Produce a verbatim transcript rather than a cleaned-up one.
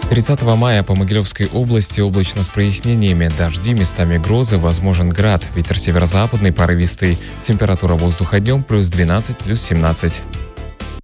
тридцатого мая по Могилевской области облачно с прояснениями, дожди, местами грозы, возможен град, ветер северо-западный порывистый, температура воздуха днем плюс двенадцать, плюс семнадцать.